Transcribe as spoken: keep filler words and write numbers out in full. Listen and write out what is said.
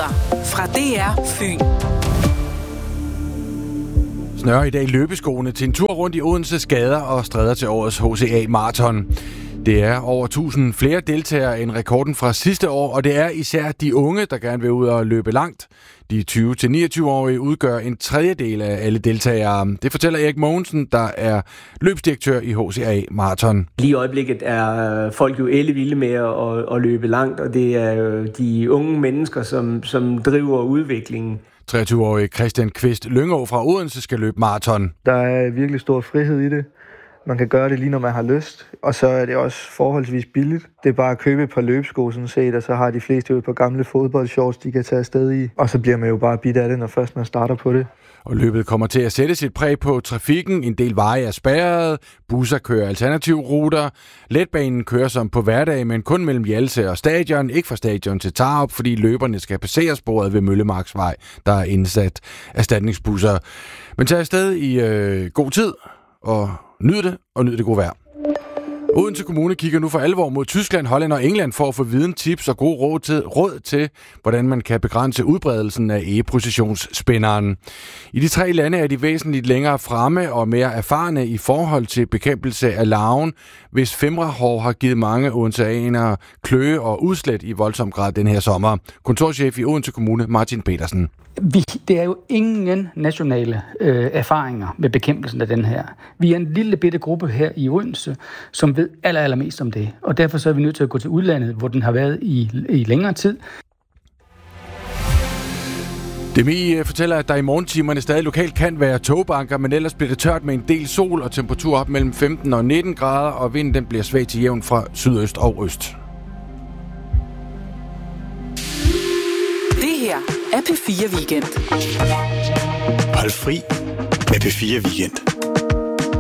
Nyheder fra D R Fyn. Snører i dag løbeskoene til en tur rundt i Odenses gader og stræder til årets H C A Marathon. Det er over tusind flere deltagere end rekorden fra sidste år, og det er især de unge, der gerne vil ud og løbe langt. De tyve til niogtyve-årige udgør en tredjedel af alle deltagere. Det fortæller Erik Mogensen, der er løbsdirektør i H C A Marathon. Lige i øjeblikket er folk jo ellevilde med at, at løbe langt, og det er jo de unge mennesker, som, som driver udviklingen. treogtyve-årige Christian Kvist Lyngå fra Odense skal løbe maraton. Der er virkelig stor frihed i det. Man kan gøre det lige, når man har lyst. Og så er det også forholdsvis billigt. Det er bare at købe et par løbesko, sådan set, og så har de fleste jo et par gamle fodboldshorts, de kan tage afsted i. Og så bliver man jo bare bidt af det, når først man starter på det. Og løbet kommer til at sætte sit præg på trafikken. En del veje er spærret, busser kører alternativruter. Letbanen kører som på hverdag, men kun mellem Hjallese og stadion. Ikke fra stadion til Tarup, fordi løberne skal passere sporet ved Møllemarksvej, der er indsat erstatningsbusser. Men tag afsted i øh, god tid og nyd det, og nyd det gode vejr. Odense Kommune kigger nu for alvor mod Tyskland, Holland og England for at få viden, tips og gode råd til, råd til, hvordan man kan begrænse udbredelsen af egeprocessionsspænderen. I de tre lande er de væsentligt længere fremme og mere erfarne i forhold til bekæmpelse af larven, hvis femrehår har givet mange odenseanere kløe og udslæt i voldsom grad den her sommer. Kontorchef i Odense Kommune, Martin Petersen. Vi, det er jo ingen nationale øh, erfaringer med bekæmpelsen af den her. Vi er en lille bitte gruppe her i Odense, som ved aller, allermest om det. Og derfor så er vi nødt til at gå til udlandet, hvor den har været i, i længere tid. D M I fortæller, at der i morgentimerne stadig lokalt kan være togbanker, men ellers bliver det tørt med en del sol og temperatur op mellem femten og nitten grader, og vinden den bliver svag til jævn fra sydøst og øst. Det her er P fire Weekend. Hold fri med P fire Weekend.